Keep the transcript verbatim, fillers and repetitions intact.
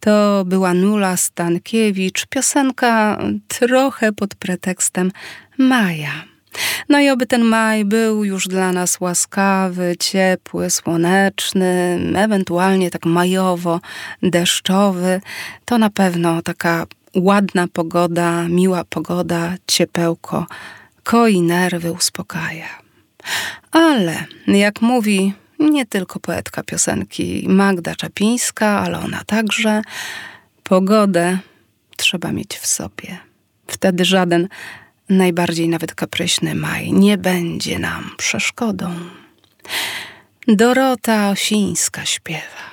To była Nula Stankiewicz, piosenka trochę pod pretekstem maja. No i oby ten maj był już dla nas łaskawy, ciepły, słoneczny, ewentualnie tak majowo deszczowy. To na pewno taka ładna pogoda, miła pogoda, ciepełko, koi nerwy, uspokaja. Ale jak mówi nie tylko poetka piosenki Magda Czapińska, ale ona także, pogodę trzeba mieć w sobie. Wtedy żaden, najbardziej nawet kapryśny maj nie będzie nam przeszkodą. Dorota Osińska śpiewa.